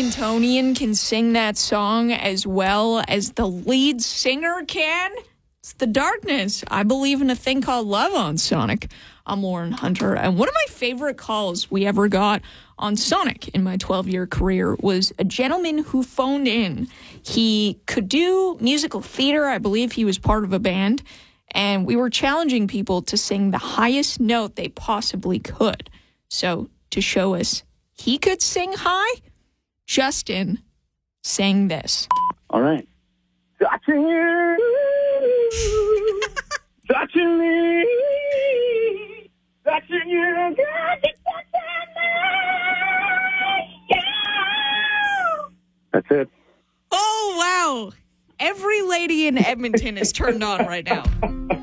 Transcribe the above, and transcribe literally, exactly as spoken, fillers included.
Edmontonian can sing that song as well as the lead singer can. It's The Darkness. I believe in a thing called love on Sonic. I'm Lauren Hunter, and one of my favorite calls we ever got on Sonic in my twelve-year career was a gentleman who phoned in. He could do musical theater. I believe he was part of a band, and we were challenging people to sing the highest note they possibly could. So to show us he could sing high, Justin sang this. All right. Touching you, touching me, touching you, that's it. Oh, wow. Every lady in Edmonton is turned on right now.